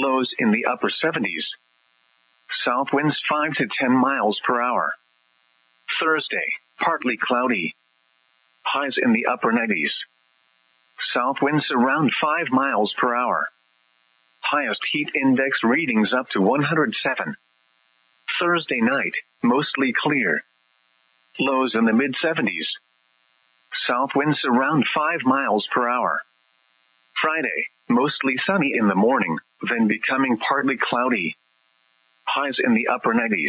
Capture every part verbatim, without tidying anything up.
Lows in the upper seventies. South winds five to ten miles per hour. Thursday, partly cloudy. Highs in the upper nineties. South winds around five miles per hour. Highest heat index readings up to one hundred seven. Thursday night, mostly clear. Lows in the mid seventies. South winds around five miles per hour. Friday, mostly sunny in the morning, then becoming partly cloudy. Highs in the upper nineties.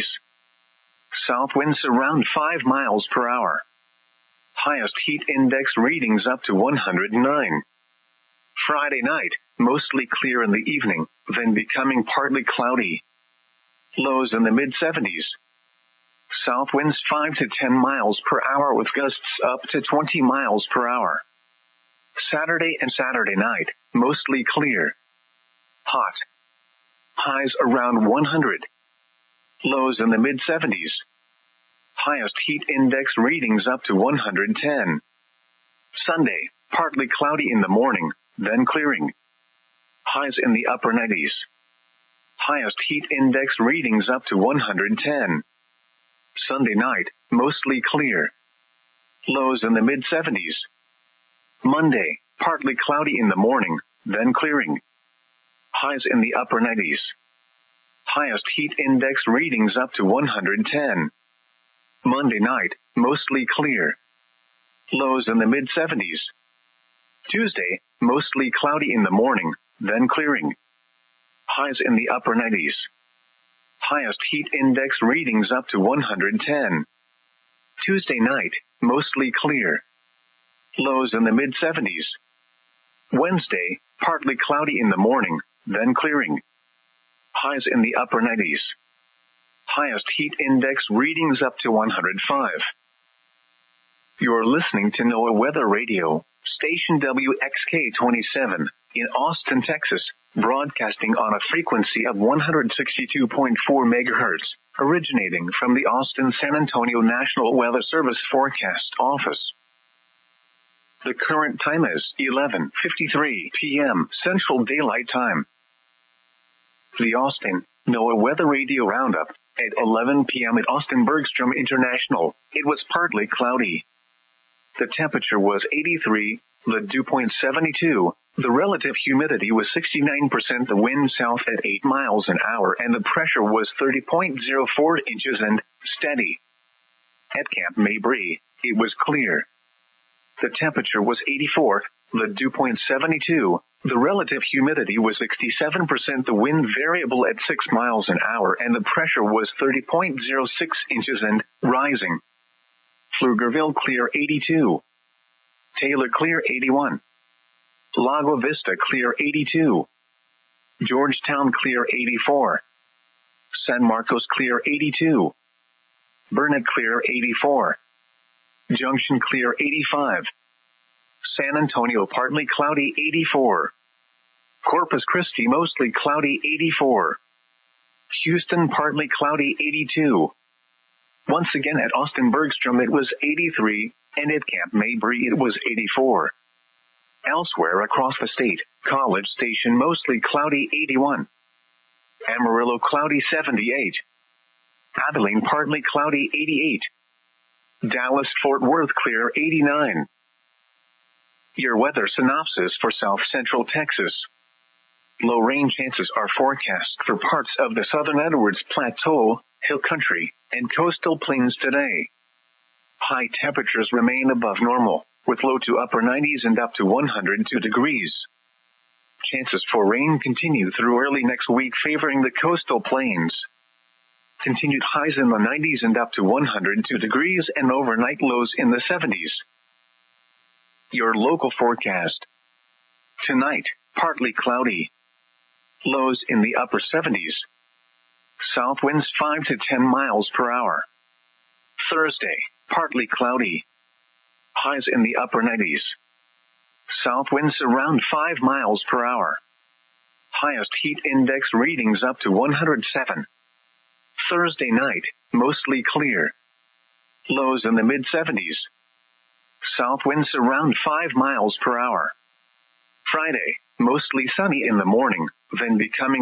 South winds around five miles per hour. Highest heat index readings up to one hundred nine. Friday night, mostly clear in the evening, then becoming partly cloudy. Lows in the mid seventies. South winds five to ten miles per hour with gusts up to twenty miles per hour. Saturday and Saturday night, mostly clear. Hot. Highs around one hundred. Lows in the mid seventies. Highest heat index readings up to one hundred ten. Sunday, partly cloudy in the morning, then clearing. Highs in the upper nineties. Highest heat index readings up to one hundred ten. Sunday night, mostly clear. Lows in the mid seventies. Monday, partly cloudy in the morning, then clearing. Highs in the upper nineties. Highest heat index readings up to one hundred ten. Monday night, mostly clear. Lows in the mid seventies. Tuesday, mostly cloudy in the morning, then clearing. Highs in the upper nineties. Highest heat index readings up to one hundred ten. Tuesday night, mostly clear. Lows in the mid seventies. Wednesday, partly cloudy in the morning, then clearing. Highs in the upper nineties. Highest heat index readings up to one hundred five. You're listening to NOAA Weather Radio, station W X K twenty-seven, in Austin, Texas, broadcasting on a frequency of one hundred sixty-two point four megahertz, originating from the Austin-San Antonio National Weather Service Forecast Office. The current time is eleven fifty-three p.m. Central Daylight Time. The Austin NOAA Weather Radio Roundup. At eleven p.m. at Austin Bergstrom International, it was partly cloudy. The temperature was eighty-three, the dew point seventy-two, the relative humidity was sixty-nine percent, the wind south at eight miles an hour, and the pressure was thirty point zero four inches and steady. At Camp Mabry, it was clear. The temperature was eighty-four, the dew point seventy-two, the relative humidity was sixty-seven percent, the wind variable at six miles an hour, and the pressure was thirty point zero six inches and rising. Pflugerville clear eighty-two. Taylor clear eighty-one. Lago Vista clear eighty-two. Georgetown clear eighty-four. San Marcos clear eighty-two. Burnet clear eighty-four. Junction clear eighty-five. San Antonio partly cloudy eighty-four. Corpus Christi mostly cloudy eighty-four. Houston partly cloudy eighty-two. Once again at Austin Bergstrom it was eighty-three, and at Camp Mabry it was eighty-four. Elsewhere across the state, College Station mostly cloudy eighty-one. Amarillo cloudy seventy-eight. Abilene partly cloudy eighty-eight. Dallas-Fort Worth clear eighty-nine. Your weather synopsis for South Central Texas. Low rain chances are forecast for parts of the southern Edwards Plateau, Hill Country, and coastal plains today. High temperatures remain above normal, with low to upper nineties and up to one hundred two degrees. Chances for rain continue through early next week, favoring the coastal plains. Continued highs in the nineties and up to one hundred two degrees, and overnight lows in the seventies. Your local forecast. Tonight, partly cloudy. Lows in the upper seventies. South winds five to ten miles per hour. Thursday, partly cloudy. Highs in the upper nineties. South winds around five miles per hour. Highest heat index readings up to one hundred seven. Thursday night, mostly clear. Lows in the mid seventies. South winds around five miles per hour. Friday, mostly sunny in the morning, then becoming